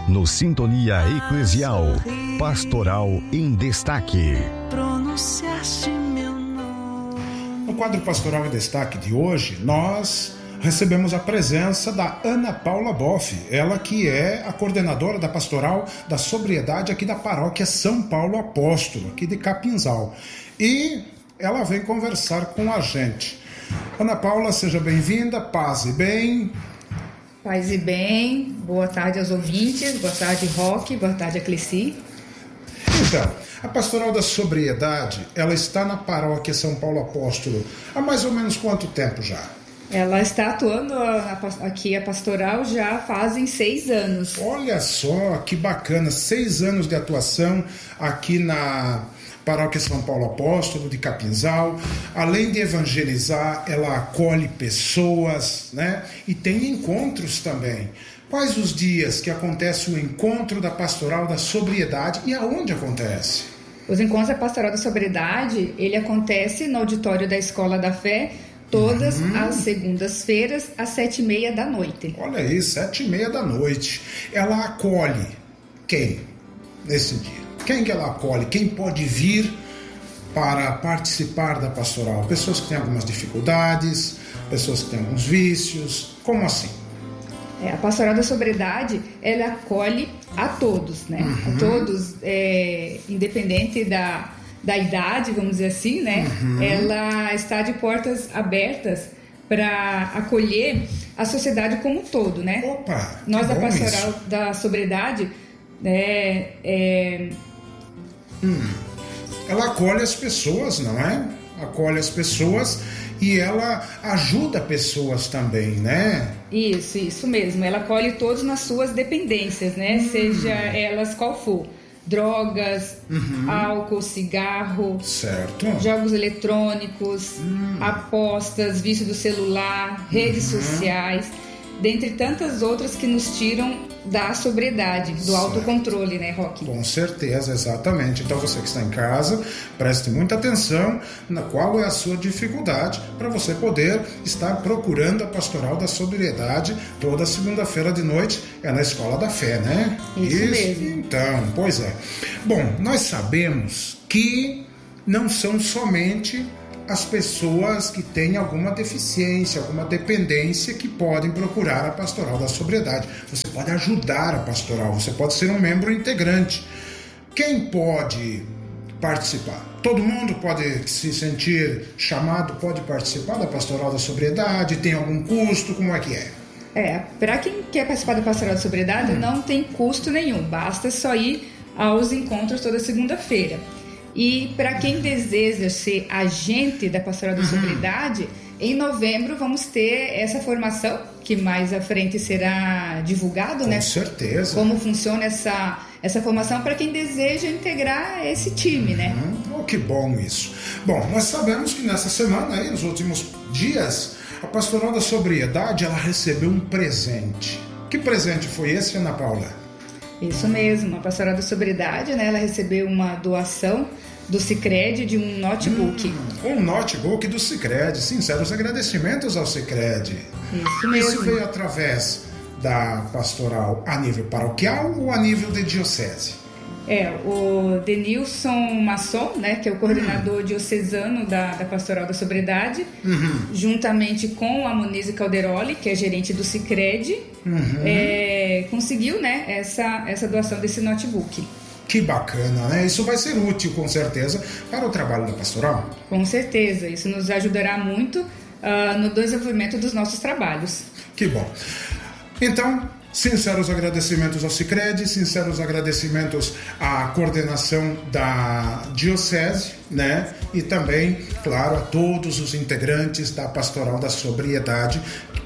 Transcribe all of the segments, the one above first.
no Sintonia Eclesial, Pastoral em Destaque. No quadro Pastoral em Destaque de hoje, nós recebemos a presença da Ana Paula Boff, ela que é a coordenadora da Pastoral da Sobriedade aqui da Paróquia São Paulo Apóstolo, aqui de Capinzal. E ela vem conversar com a gente. Ana Paula, seja bem-vinda, paz e bem. Paz e bem, boa tarde aos ouvintes, boa tarde Roque, boa tarde a Cleci. Então, a Pastoral da Sobriedade, ela está na Paróquia São Paulo Apóstolo há mais ou menos quanto tempo já? Ela está atuando aqui, a Pastoral, já fazem 6 anos. Olha só, que bacana, 6 anos de atuação aqui na Paróquia São Paulo Apóstolo de Capinzal. Além de evangelizar, ela acolhe pessoas, né? E tem encontros também. Quais os dias que acontece o encontro da Pastoral da Sobriedade e aonde acontece? Os encontros da Pastoral da Sobriedade, ele acontece no auditório da Escola da Fé, todas as segundas-feiras, às 7h30 da noite. Olha aí, 7h30 da noite. Ela acolhe quem nesse dia? Quem que ela acolhe? Quem pode vir para participar da pastoral? Pessoas que têm algumas dificuldades, pessoas que têm alguns vícios, como assim? A Pastoral da Sobriedade, ela acolhe a todos, né? A todos, independente da idade, vamos dizer assim, né? Ela está de portas abertas para acolher a sociedade como um todo, né? Opa, nós da Pastoral da Sobriedade, ela acolhe as pessoas, não é? Acolhe as pessoas e ela ajuda pessoas também, né? Isso mesmo. Ela acolhe todos nas suas dependências, né? Seja elas qual for. Drogas, álcool, cigarro, certo. Jogos eletrônicos, apostas, vício do celular, redes sociais, dentre tantas outras que nos tiram da sobriedade, do autocontrole, né, Roque? Com certeza, exatamente. Então você que está em casa, preste muita atenção na qual é a sua dificuldade para você poder estar procurando a Pastoral da Sobriedade toda segunda-feira de noite, é na Escola da Fé, né? Isso mesmo. Então, pois é. Bom, nós sabemos que não são somente as pessoas que têm alguma deficiência, alguma dependência que podem procurar a Pastoral da Sobriedade. Você pode ajudar a pastoral, você pode ser um membro integrante. Quem pode participar? Todo mundo pode se sentir chamado, pode participar da Pastoral da Sobriedade? Tem algum custo? Como é que é? Para quem quer participar da Pastoral da Sobriedade, não tem custo nenhum, basta só ir aos encontros toda segunda-feira. E para quem deseja ser agente da Pastoral da Sobriedade, em novembro vamos ter essa formação, que mais à frente será divulgado, né? Com certeza. Como funciona essa formação para quem deseja integrar esse time, né? Oh, que bom isso. Bom, nós sabemos que nessa semana, aí, nos últimos dias, a Pastoral da Sobriedade, ela recebeu um presente. Que presente foi esse, Ana Paula? Isso mesmo, a Pastoral da Sobriedade, né, ela recebeu uma doação do Sicredi de um notebook. Um notebook do Sicredi, sinceros agradecimentos ao Sicredi. Isso mesmo. Isso veio através da pastoral a nível paroquial ou a nível de diocese? O Denilson Masson, né, que é o coordenador diocesano da Pastoral da Sobriedade, juntamente com a Monize Calderoli, que é gerente do Sicredi, conseguiu, né, essa doação desse notebook. Que bacana, né? Isso vai ser útil, com certeza, para o trabalho da pastoral? Com certeza, isso nos ajudará muito no desenvolvimento dos nossos trabalhos. Que bom. Então, sinceros agradecimentos ao Sicredi, sinceros agradecimentos à coordenação da Diocese, né? E também, claro, a todos os integrantes da Pastoral da Sobriedade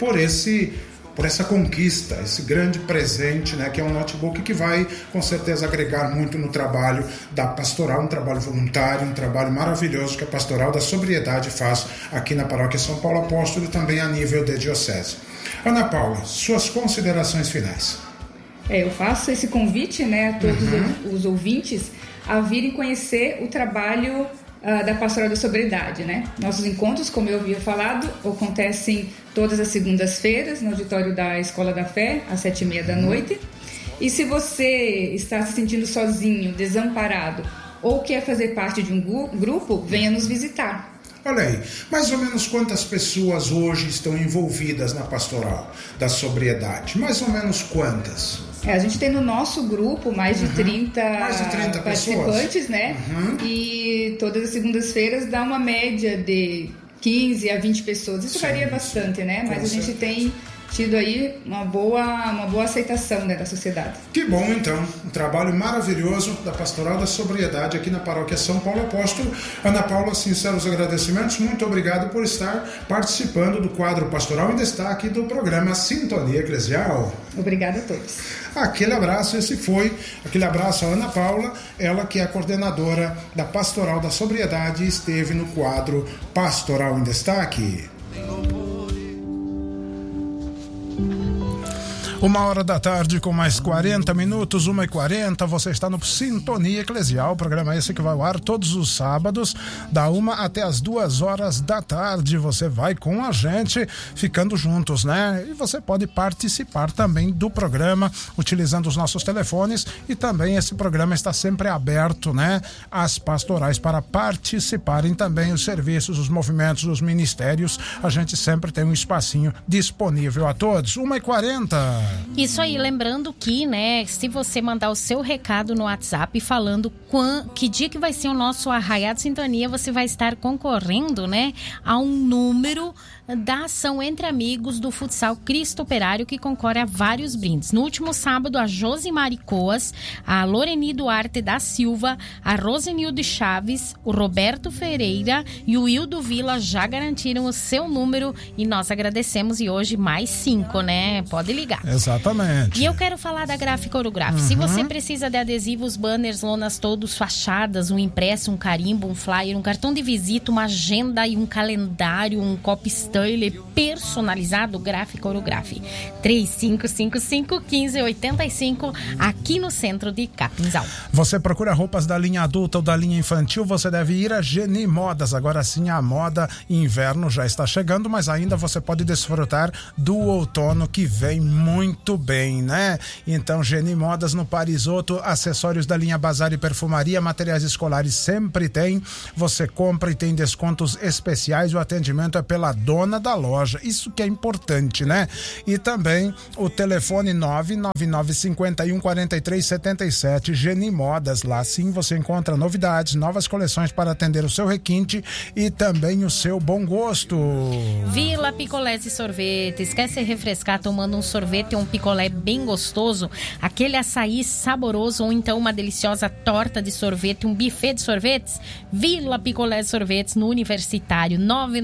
por essa conquista, esse grande presente, né, que é um notebook que vai, com certeza, agregar muito no trabalho da pastoral, um trabalho voluntário, um trabalho maravilhoso que a Pastoral da Sobriedade faz aqui na Paróquia São Paulo Apóstolo e também a nível de diocese. Ana Paula, suas considerações finais. Eu faço esse convite, né, a todos os ouvintes a virem conhecer o trabalho da Pastoral da Sobriedade, né? Nossos encontros, como eu havia falado, acontecem todas as segundas-feiras no auditório da Escola da Fé, às 7h30 da noite. E se você está se sentindo sozinho, desamparado, ou quer fazer parte de um grupo, venha nos visitar. Olha aí, mais ou menos quantas pessoas hoje estão envolvidas na pastoral da sobriedade? Mais ou menos quantas? A gente tem no nosso grupo mais de 30 participantes, pessoas, né? E todas as segundas-feiras dá uma média de 15 a 20 pessoas. Isso varia bastante, né? Mas a gente tem tido aí uma boa aceitação, né, da sociedade. Que bom, então. Um trabalho maravilhoso da Pastoral da Sobriedade aqui na Paróquia São Paulo Apóstolo. Ana Paula, sinceros agradecimentos. Muito obrigado por estar participando do quadro Pastoral em Destaque do programa Sintonia Eclesial. Obrigada a todos. Aquele abraço, aquele abraço à Ana Paula, ela que é a coordenadora da Pastoral da Sobriedade, esteve no quadro Pastoral em Destaque. 1h com mais 40 minutos, 1h40, você está no Sintonia Eclesial, programa esse que vai ao ar todos os sábados, da 1 até as 2h da tarde. Você vai com a gente, ficando juntos, né? E você pode participar também do programa, utilizando os nossos telefones, e também esse programa está sempre aberto, né? As pastorais para participarem também, os serviços, os movimentos, os ministérios, a gente sempre tem um espacinho disponível a todos. 1h40. Isso aí, lembrando que, né, se você mandar o seu recado no WhatsApp falando que dia que vai ser o nosso Arraiado Sintonia, você vai estar concorrendo, né, a um número da ação Entre Amigos do Futsal Cristo Operário, que concorre a vários brindes. No último sábado, a Josimari Coas, a Loreni Duarte da Silva, a Rosenilde Chaves, o Roberto Ferreira e o Hildo Vila já garantiram o seu número e nós agradecemos. E hoje mais 5, né? Pode ligar. Exatamente. E eu quero falar da Gráfica Orograf. Se você precisa de adesivos, banners, lonas todos, fachadas, um impresso, um carimbo, um flyer, um cartão de visita, uma agenda e um calendário, um copo personalizado, Gráfica Orograf 3555-1585, aqui no centro de Capinzal. Você procura roupas da linha adulta ou da linha infantil, você deve ir a Geni Modas. Agora sim, a moda inverno já está chegando, mas ainda você pode desfrutar do outono, que vem muito bem, né? Então, Geni Modas no Parisoto, acessórios da linha Bazar e perfumaria, materiais escolares sempre tem. Você compra e tem descontos especiais. O atendimento é pela dona da loja, isso que é importante, né? E também o telefone 999514377, Geni Modas. Lá sim você encontra novidades, novas coleções para atender o seu requinte e também o seu bom gosto. Vila Picolés e Sorvetes, quer se refrescar tomando um sorvete ou um picolé bem gostoso, aquele açaí saboroso ou então uma deliciosa torta de sorvete, um buffet de sorvetes? Vila Picolés e Sorvetes no Universitário,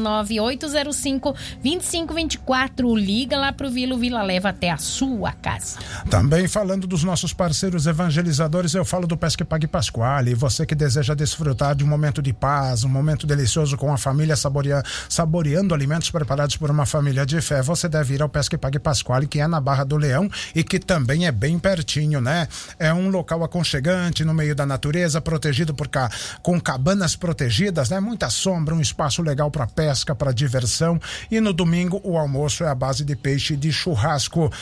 99805-2524. Liga lá pro Vila, o Vila leva até a sua casa. Também falando dos nossos parceiros evangelizadores, eu falo do Pesque Pague Pasquale. Você que deseja desfrutar de um momento de paz, um momento delicioso com a família, saboreando alimentos preparados por uma família de fé, você deve ir ao Pesque Pague Pasquale, que é na Barra do Leão e que também é bem pertinho, né? É um local aconchegante no meio da natureza, protegido com cabanas protegidas, né? Muita sombra, um espaço legal para pesca, para diversão. E no domingo o almoço é a base de peixe de churrasco.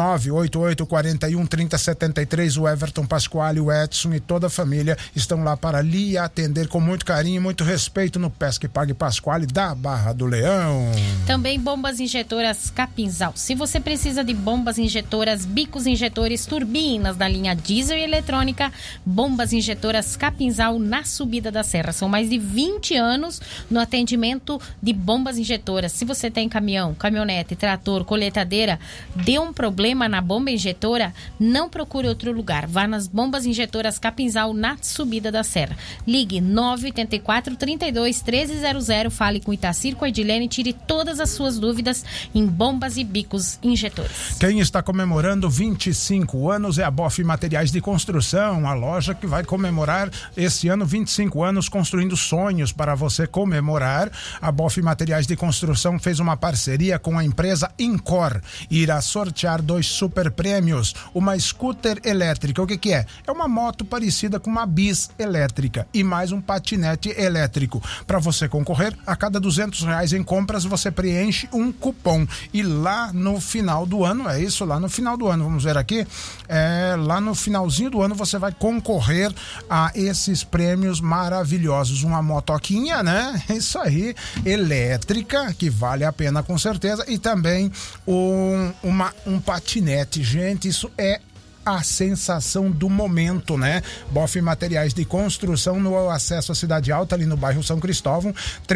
988-41-3073. O Everton Pasquale, o Edson e toda a família estão lá para lhe atender com muito carinho e muito respeito no Pesque Pague Pasquale da Barra do Leão. Também bombas injetoras Capinzal. Se você precisa de bombas injetoras, bicos injetores, turbinas da linha diesel e eletrônica, bombas injetoras Capinzal na subida da serra. São mais de 20 anos no atendimento de bombas injetoras. Se você tem caminhão, caminhonete, trator, colheitadeira, deu um problema na bomba injetora, não procure outro lugar. Vá nas bombas injetoras Capinzal na subida da serra. Ligue 984-32-1300. Fale com Itacir, com a Edilene, tire todas as suas dúvidas em bombas e bicos injetores. Quem está comemorando 25 anos é a BOF Materiais de Construção, a loja que vai comemorar esse ano 25 anos construindo sonhos para você comemorar. A BOF Materiais de Construção fez uma parceria com a empresa Incor e irá sortear 2 super prêmios, uma scooter elétrica. O que é? É uma moto parecida com uma bis elétrica e mais um patinete elétrico. Para você concorrer, a cada R$200 em compras você preenche um cupom e lá no final do ano, é isso lá no final do ano. Vamos ver aqui, lá no finalzinho do ano você vai concorrer a esses prêmios maravilhosos. Uma motoquinha, né? Isso aí, elétrica, que vale a pena com certeza, e também um patinete. Gente, isso é a sensação do momento, né? Boff Materiais de Construção, no acesso à Cidade Alta, ali no bairro São Cristóvão,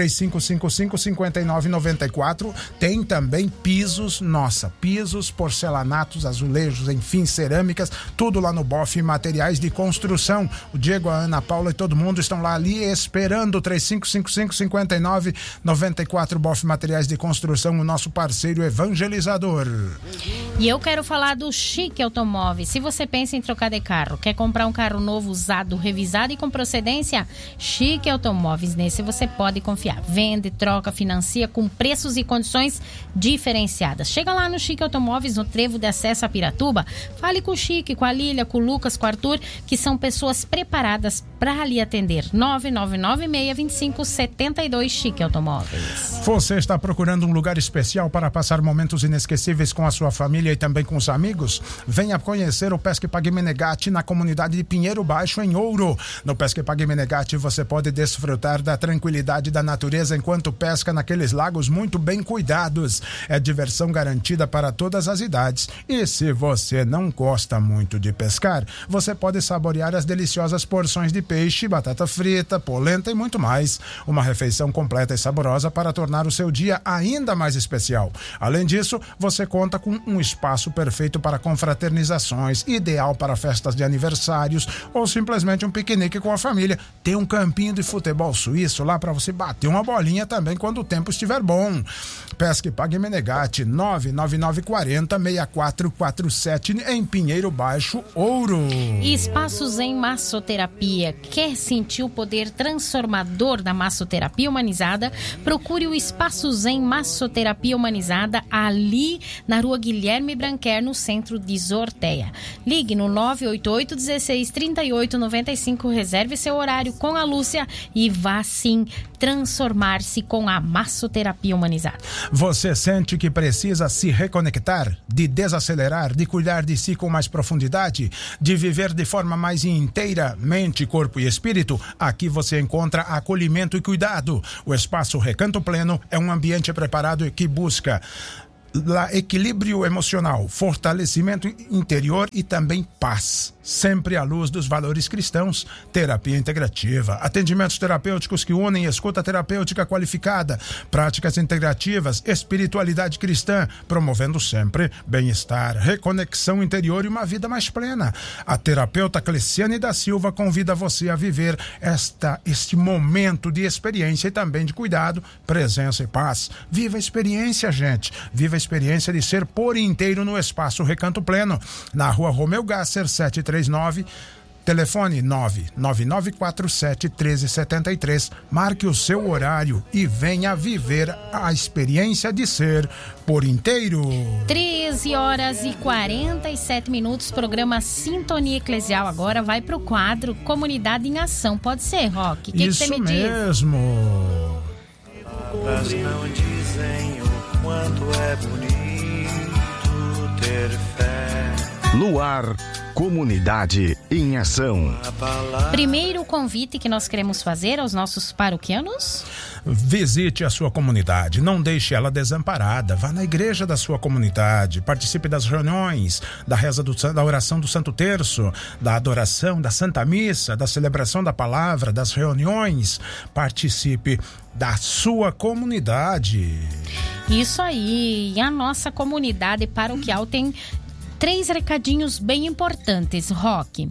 3555-5994. Tem também pisos, pisos, porcelanatos, azulejos, enfim, cerâmicas, tudo lá no Boff Materiais de Construção. O Diego, a Ana Paula e todo mundo estão lá ali esperando. 3555-5994, Boff Materiais de Construção, o nosso parceiro evangelizador. E eu quero falar do Chique Automóveis. Se você pensa em trocar de carro, quer comprar um carro novo, usado, revisado e com procedência, Chique Automóveis, nesse você pode confiar. Vende, troca, financia com preços e condições diferenciadas. Chega lá no Chique Automóveis, no trevo de acesso a Piratuba. Fale com o Chique, com a Lília, com o Lucas, com o Arthur, que são pessoas preparadas para lhe atender. 999-625-72 Chique Automóveis. Você está procurando um lugar especial para passar momentos inesquecíveis com a sua família e também com os amigos? Venha conhecer o Pesca e Pague Menegatti na comunidade de Pinheiro Baixo, em Ouro. No Pesca e Pague Menegatti você pode desfrutar da tranquilidade da natureza enquanto pesca naqueles lagos muito bem cuidados. É diversão garantida para todas as idades. E se você não gosta muito de pescar, você pode saborear as deliciosas porções de peixe, batata frita, polenta e muito mais. Uma refeição completa e saborosa para tornar o seu dia ainda mais especial. Além disso, você conta com um espaço perfeito para confraternizações, ideal para festas de aniversários ou simplesmente um piquenique com a família. Tem um campinho de futebol suíço lá para você bater uma bolinha também quando o tempo estiver bom. Pesca e Pague Menegatti, 99940-6447 em Pinheiro Baixo, Ouro. Espaços em Massoterapia. Quer sentir o poder transformador da massoterapia humanizada? Procure o Espaços em Massoterapia Humanizada ali na Rua Guilherme Branquer, no centro de Zorteia. Ligue no 988-16-3895, reserve seu horário com a Lúcia e vá sim transformar-se com a massoterapia humanizada. Você sente que precisa se reconectar, de desacelerar, de cuidar de si com mais profundidade, de viver de forma mais inteira, mente, corpo e espírito? Aqui você encontra acolhimento e cuidado. O Espaço Recanto Pleno é um ambiente preparado que busca equilíbrio emocional, fortalecimento interior e também paz, sempre à luz dos valores cristãos. Terapia integrativa, atendimentos terapêuticos que unem escuta terapêutica qualificada, práticas integrativas, espiritualidade cristã, promovendo sempre bem-estar, reconexão interior e uma vida mais plena. A terapeuta Cleciane da Silva convida você a viver este momento de experiência e também de cuidado, presença e paz. Viva a experiência, gente. Viva a experiência de ser por inteiro no Espaço Recanto Pleno, na Rua Romeu Gasser 739, telefone 99947-1373. Marque o seu horário e venha viver a experiência de ser por inteiro. 13h47, programa Sintonia Eclesial agora vai pro quadro Comunidade em Ação. Pode ser, Roque? O que você me diz? Isso mesmo. Palavras não dizem o quanto é bonito ter fé. No ar, Comunidade em Ação. Primeiro convite que nós queremos fazer aos nossos paroquianos: visite a sua comunidade, não deixe ela desamparada. Vá na igreja da sua comunidade, participe das reuniões, da reza da oração do Santo Terço, da adoração, da Santa Missa, da celebração da palavra, das reuniões. Participe da sua comunidade. Isso aí, e a nossa comunidade paroquial tem 3 recadinhos bem importantes, Roque.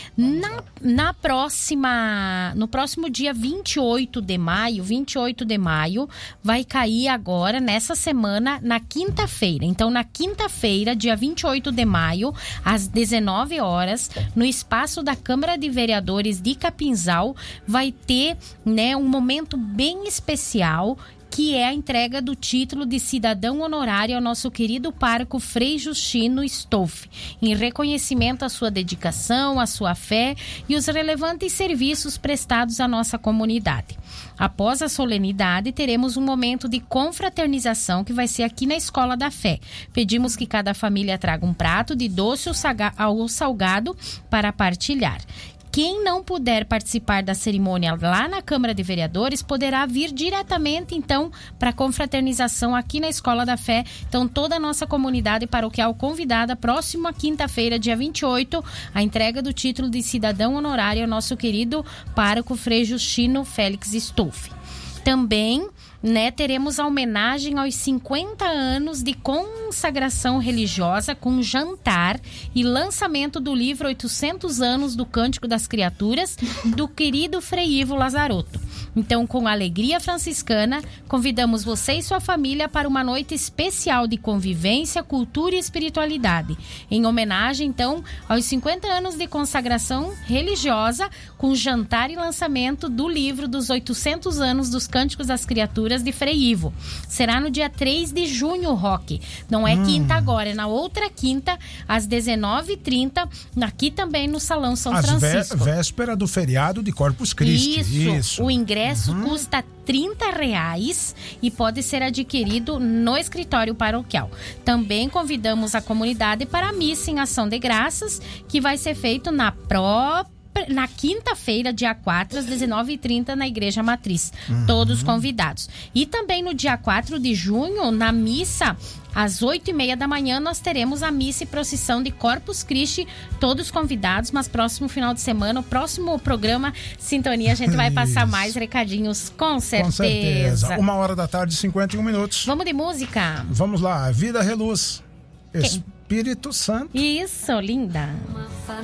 No próximo dia 28 de maio, vai cair agora, nessa semana, na quinta-feira. Então, na quinta-feira, dia 28 de maio, às 19 horas, no espaço da Câmara de Vereadores de Capinzal, vai ter, um momento bem especial, que é a entrega do título de cidadão honorário ao nosso querido pároco Frei Justino Stolf, em reconhecimento à sua dedicação, à sua fé e os relevantes serviços prestados à nossa comunidade. Após a solenidade, teremos um momento de confraternização que vai ser aqui na Escola da Fé. Pedimos que cada família traga um prato de doce ou salgado para partilhar. Quem não puder participar da cerimônia lá na Câmara de Vereadores poderá vir diretamente, então, para a confraternização aqui na Escola da Fé. Então, toda a nossa comunidade paroquial convidada, próxima quinta-feira, dia 28, a entrega do título de cidadão honorário ao nosso querido pároco Frei Justino Félix Stolf. Também, teremos a homenagem aos 50 anos de consagração religiosa com jantar e lançamento do livro 800 anos do Cântico das Criaturas, do querido Frei Ivo Lazarotto. Então, com alegria franciscana, convidamos você e sua família para uma noite especial de convivência, cultura e espiritualidade. Em homenagem, então, aos 50 anos de consagração religiosa, com jantar e lançamento do livro dos 800 anos dos Cânticos das Criaturas de Frei Ivo. Será no dia 3 de junho, Roque. Não é quinta agora, é na outra quinta, às 19h30, aqui também no Salão São Francisco. Véspera do feriado de Corpus Christi. Isso. O ingresso custa R$30 e pode ser adquirido no escritório paroquial. Também convidamos a comunidade para a missa em ação de graças, que vai ser feito na quinta-feira, dia 4, às 19h30, na Igreja Matriz. Todos convidados. E também no dia 4 de junho, na missa, às 8h30 da manhã, nós teremos a missa e procissão de Corpus Christi, todos convidados, mas próximo final de semana, o próximo programa Sintonia, a gente vai passar mais recadinhos, com certeza. 1h, 51 minutos. Vamos de música? Vamos lá, Vida Reluz, Espírito Santo. Isso, linda.